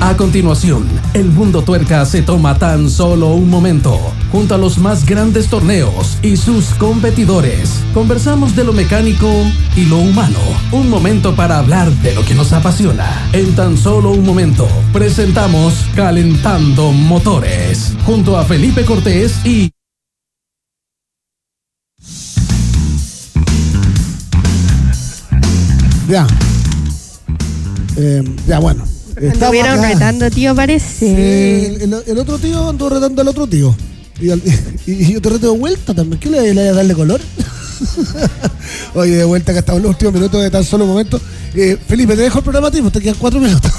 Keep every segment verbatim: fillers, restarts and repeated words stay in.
A continuación, el Mundo Tuerca se toma tan solo un momento. Junto a los más grandes torneos y sus competidores, conversamos de lo mecánico y lo humano. Un momento para hablar de lo que nos apasiona. En tan solo un momento, presentamos Calentando Motores, junto a Felipe Cortés y... Ya. Eh, ya, bueno. Estuvieron retando, tío, parece. Sí, el, el otro tío andó retando al otro tío. Y, al, y, y yo te reto de vuelta también. ¿Qué le, le voy a darle color? Oye, de vuelta que estamos en los últimos minutos de tan solo momento. Eh, Felipe, te dejo el programa a ti, pues te quedan cuatro minutos.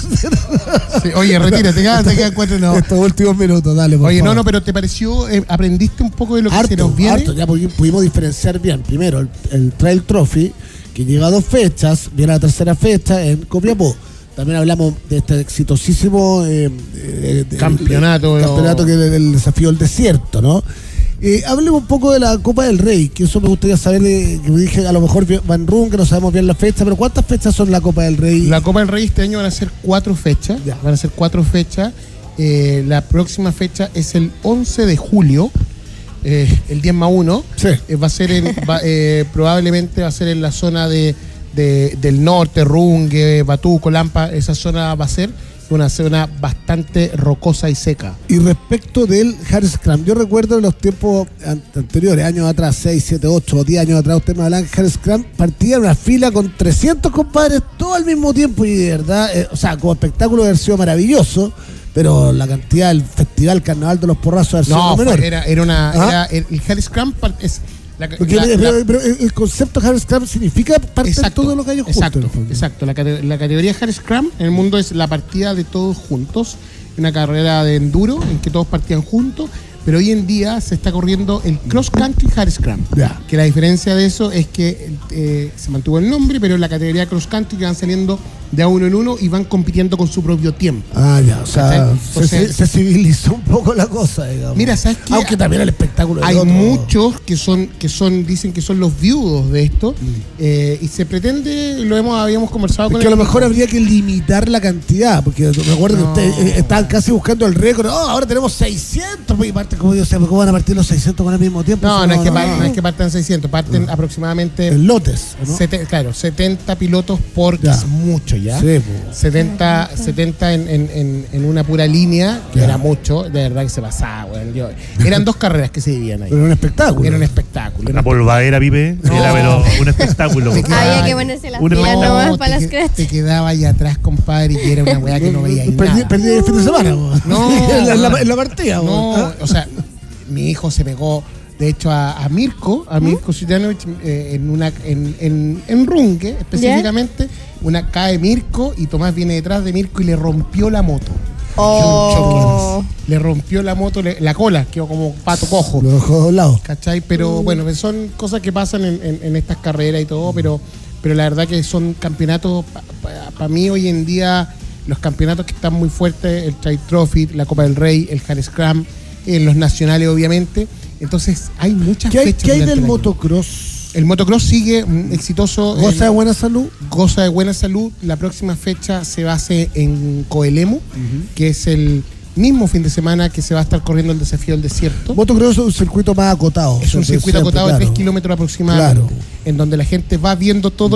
Sí, oye, retira, te quedan, te quedan cuatro no. Estos últimos minutos, dale, por Oye, favor. no, no, pero ¿te pareció, eh, aprendiste un poco de lo que harto, se nos viene? Harto, ya pudimos diferenciar bien. Primero, el, el Trail Trophy, que lleva a dos fechas, viene a la tercera fecha en Copiapó. También hablamos de este exitosísimo eh, eh, campeonato, el, el campeonato que es del desafío del desierto, ¿no? Eh, hablemos un poco de la Copa del Rey, que eso me gustaría saber, de, que me dije a lo mejor Van Run, que no sabemos bien la fecha, pero ¿cuántas fechas son la Copa del Rey? La Copa del Rey este año van a ser cuatro fechas, ya. van a ser cuatro fechas. Eh, la próxima fecha es el once de julio, eh, el diez más uno. Sí. Eh, va a ser en, va, eh, probablemente va a ser en la zona de De, del norte, Rungue, Batuco, Lampa, esa zona va a ser una zona bastante rocosa y seca. Y respecto del Hard Scrum, yo recuerdo en los tiempos anteriores, años atrás, seis, siete, ocho o diez años atrás, usted me hablaba en Hard Scrum, partía una fila con trescientos compadres todo al mismo tiempo y de verdad, eh, o sea, como espectáculo debe haber sido maravilloso, pero la cantidad del festival Carnaval de los Porrazos debe no, sido menor. Era, era una, ¿Ah? era, el, el Hard Scrum es... La, Porque la, pero, la, pero el concepto Hard Scrum significa parte exacto, de todos los gallos exacto, juntos. Exacto, la, la categoría Hard Scrum en el mundo es la partida de todos juntos, una carrera de enduro en que todos partían juntos, pero hoy en día se está corriendo el Cross Country Hard Scrum, yeah. que la diferencia de eso es que eh, se mantuvo el nombre, pero en la categoría Cross Country que van saliendo de a uno en uno y van compitiendo con su propio tiempo. Ah, ya, o sea, Entonces, se, se civilizó un poco la cosa, digamos. Mira, ¿sabes qué? Aunque también el espectáculo hay otro. muchos que son, que son, dicen que son los viudos de esto, mm. eh, y se pretende, lo hemos, habíamos conversado es con que el a lo mejor equipo. habría que limitar la cantidad, porque me acuerdo no. que ustedes eh, estaban casi buscando el récord. Oh, ahora tenemos seiscientos, y parte, como yo sé, ¿cómo van a partir los seiscientos con el mismo tiempo? No, no, no, es, que no, par, no. no es que partan seiscientos, parten no. aproximadamente en lotes, ¿no? sete, claro, setenta pilotos por, ya. es mucho ya. Sí, pues. setenta, setenta en, en, en una pura línea, que ya. era mucho, de verdad que se pasaba, bueno, yo, eran dos carreras que se vivían ahí. Pero era un espectáculo. Era un espectáculo. La polvadera, Pipe, no. era pero un espectáculo. Había que ponerse las pilas no, nomás para las scratch. Te quedaba ahí atrás, compadre, y era una weá que no veía ahí perdí, nada. Perdí el fin de semana, no, en, la, en, la, en la partida. No, ¿ah? O sea, mi hijo se pegó, de hecho, a, a Mirko, a Mirko Sitanovich, eh, en una en, en, en Rungue, específicamente, ¿yeah? Una cae Mirko y Tomás viene detrás de Mirko y le rompió la moto. Oh. Le rompió la moto, le, la cola, quedó como pato cojo. Lo dejó doblado. ¿Cachai? Pero mm. bueno, son cosas que pasan en, en, en estas carreras y todo, pero, pero la verdad que son campeonatos, para pa, pa mí hoy en día, los campeonatos que están muy fuertes, el Trail Trophy, la Copa del Rey, el Hard Scrum, en los nacionales obviamente. Entonces hay muchas ¿Qué hay, fechas. ¿Qué hay del motocross? El motocross sigue mm, exitoso. ¿Goza de buena salud? Goza de buena salud. La próxima fecha se va a hacer en Coelemu, uh-huh. que es el mismo fin de semana que se va a estar corriendo el desafío del desierto. Motocross es un circuito más acotado. Es un circuito acotado de tres kilómetros aproximadamente, claro. en donde la gente va viendo todo